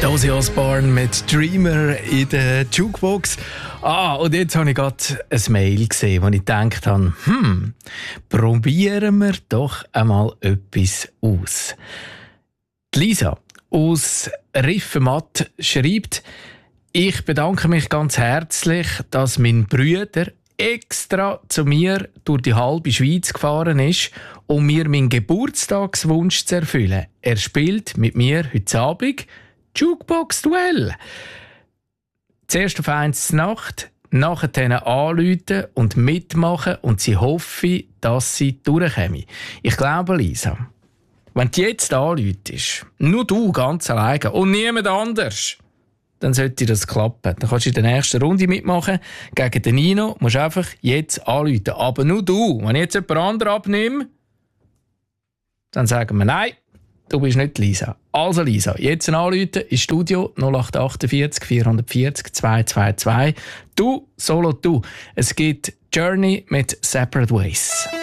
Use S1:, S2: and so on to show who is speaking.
S1: Ozzy Osbourne mit Dreamer in der Jukebox. Und jetzt habe ich gerade ein Mail gesehen, wo ich gedacht habe, probieren wir doch einmal etwas aus. Die Lisa aus Riffenmatt schreibt: Ich bedanke mich ganz herzlich, dass mein Bruder extra zu mir durch die halbe Schweiz gefahren ist, um mir meinen Geburtstagswunsch zu erfüllen. Er spielt mit mir heute Abend Jukebox-Duell. Zuerst auf 1 Nacht, nachher anrufen und mitmachen und sie hoffen, dass sie durchkommen. Ich glaube, Lisa, wenn du jetzt anrufst, nur du ganz alleine und niemand anders, dann sollte das klappen. Dann kannst du in der nächsten Runde mitmachen. Gegen den Nino musst du einfach jetzt anrufen. Aber nur du. Wenn ich jetzt jemand anderen abnehme, dann sagen wir nein. Du bist nicht Lisa. Also Lisa, jetzt anrufen ins Studio 0848 440 222. Du, solo du. Es gibt Journey mit Separate Ways.